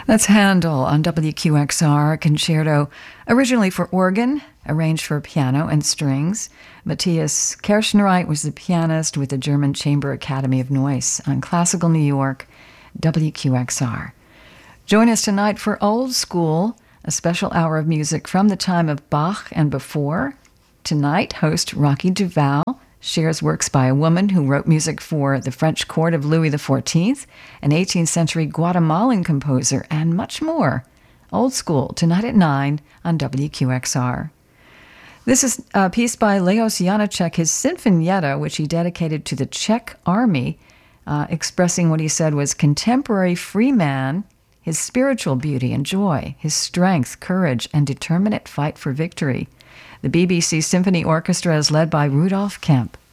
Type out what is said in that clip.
That's Handel on WQXR, a concerto originally for organ, arranged for piano and strings. Matthias Kirschenreit was the pianist with the German Chamber Academy of Noise on Classical New York, WQXR. Join us tonight for Old School, a special hour of music from the time of Bach and before. Tonight, host Rocky Duval shares works by a woman who wrote music for the French court of Louis XIV, an 18th century Guatemalan composer, and much more. Old School, tonight at 9 on WQXR. This is a piece by Leos Janáček, his Sinfonietta, which he dedicated to the Czech army, expressing what he said was contemporary free man, his spiritual beauty and joy, his strength, courage, and determinate fight for victory. The BBC Symphony Orchestra is led by Rudolf Kemp.